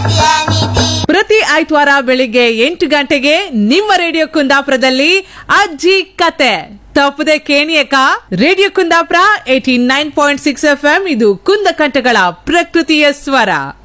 ಪ್ರತಿ ಆಯ್ತವಾರ ಬೆಳಿಗ್ಗೆ 8 ಗಂಟೆಗೆ ನಿಮ್ಮ ರೇಡಿಯೋ ಕುಂದಾಪುರದಲ್ಲಿ ಅಜ್ಜಿ ಕತೆ ತಪ್ಪದೆ ಕೇಣಿಯಕ. ರೇಡಿಯೋ ಕುಂದಾಪುರ 89.6 FM, ಇದು ಕುಂದಕಂಠಗಳ ಪ್ರಕೃತಿಯ ಸ್ವರ.